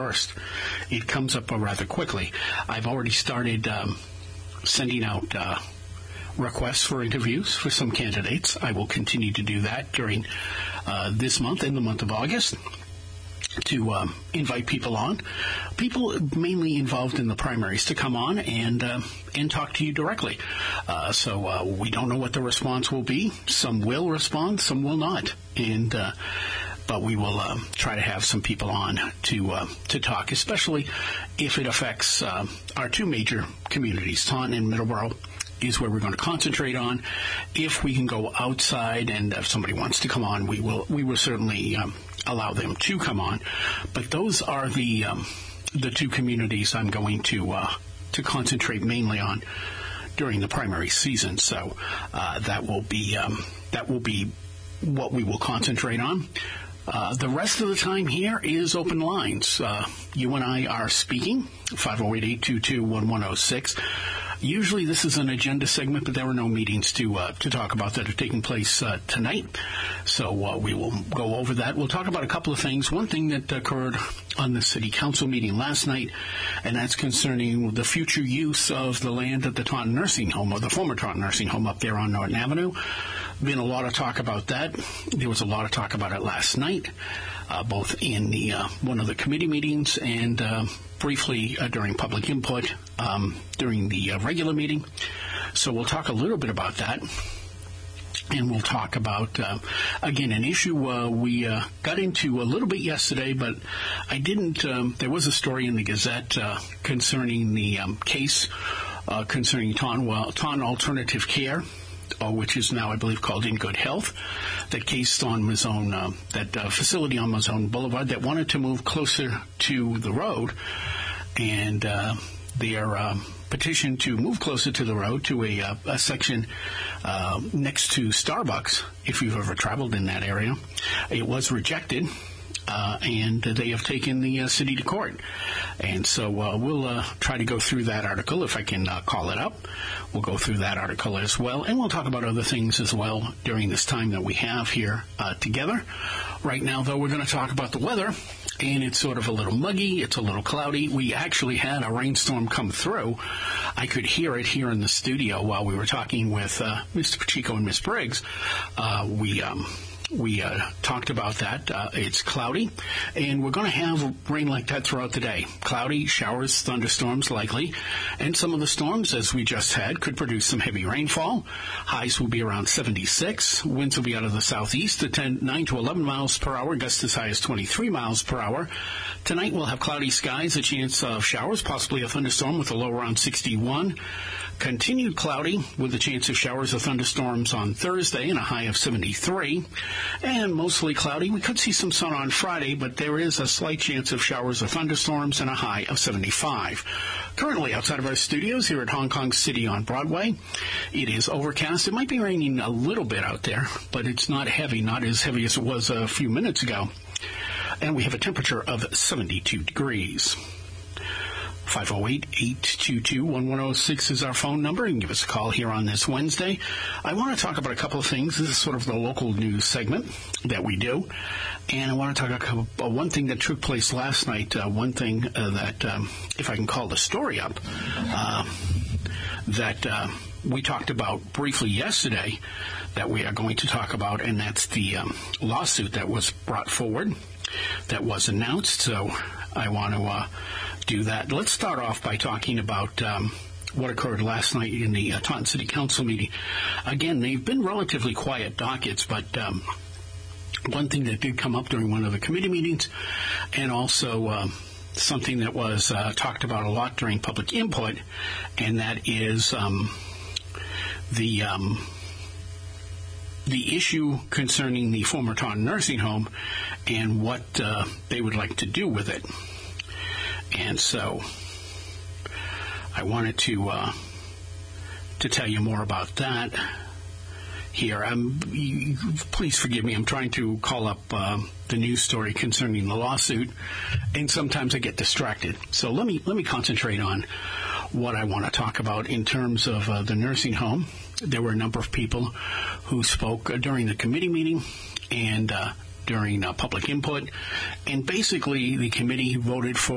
1st. It comes up rather quickly. I've already started sending out requests for interviews for some candidates. I will continue to do that during this month and the month of August to invite people on, people mainly involved in the primaries, to come on and talk to you directly. So we don't know what the response will be. Some will respond, some will not, but we will try to have some people on to talk, especially if it affects our two major communities, Taunton and Middleborough. Is where we're going to concentrate on. If we can go outside, and if somebody wants to come on, we will certainly allow them to come on. But those are the two communities I'm going to concentrate mainly on during the primary season. So that will be what we will concentrate on. The rest of the time here is open lines. You and I are speaking, 508-822-1106. Usually this is an agenda segment, but there are no meetings to talk about that are taking place tonight. So we will go over that. We'll talk about a couple of things. One thing that occurred on the City Council meeting last night, and that's concerning the future use of the land at the Taunton Nursing Home, or the former Taunton Nursing Home up there on Norton Avenue. Been a lot of talk about that. There was a lot of talk about it last night, both in the one of the committee meetings and briefly during public input during the regular meeting. So we'll talk a little bit about that. And we'll talk about, again, an issue we got into a little bit yesterday, but I didn't. There was a story in the Gazette concerning the case concerning Taunton Alternative Care, which is now, I believe, called In Good Health, that case on Mazone, that facility on Mazone Boulevard that wanted to move closer to the road, and their petition to move closer to the road to a section next to Starbucks, if you've ever traveled in that area. It was rejected, and they have taken the city to court. And so we'll try to go through that article, if I can call it up. We'll go through that article as well, and we'll talk about other things as well during this time that we have here together. Right now, though, we're going to talk about the weather, and it's sort of a little muggy. It's a little cloudy. We actually had a rainstorm come through. I could hear it here in the studio while we were talking with Mr. Pacheco and Miss Briggs. We talked about that. It's cloudy, and we're going to have rain like that throughout the day. Cloudy, showers, thunderstorms likely, and some of the storms, as we just had, could produce some heavy rainfall. Highs will be around 76. Winds will be out of the southeast at 9 to 11 miles per hour, gusts as high as 23 miles per hour. Tonight we'll have cloudy skies, a chance of showers, possibly a thunderstorm with a low around 61. Continued cloudy with a chance of showers or thunderstorms on Thursday and a high of 73. And mostly cloudy. We could see some sun on Friday, but there is a slight chance of showers or thunderstorms and a high of 75. Currently outside of our studios here at Hong Kong City on Broadway, it is overcast. It might be raining a little bit out there, but it's not heavy, not as heavy as it was a few minutes ago. And we have a temperature of 72 degrees. 508-822-1106 is our phone number. You can give us a call here on this Wednesday. I want to talk about a couple of things. This is sort of the local news segment that we do. And I want to talk about one thing that took place last night, one thing that, if I can call the story up, that we talked about briefly yesterday that we are going to talk about, and that's the lawsuit that was brought forward, that was announced. So I want to do that. Let's start off by talking about what occurred last night in the Taunton City Council meeting. Again, they've been relatively quiet dockets, but one thing that did come up during one of the committee meetings, and also something that was talked about a lot during public input, and that is the issue concerning the former Taunton Nursing Home and what they would like to do with it. And so I wanted to tell you more about that here. Please forgive me. I'm trying to call up the news story concerning the lawsuit, and sometimes I get distracted. So let me concentrate on what I want to talk about in terms of the nursing home. There were a number of people who spoke during the committee meeting and during public input, and basically the committee voted for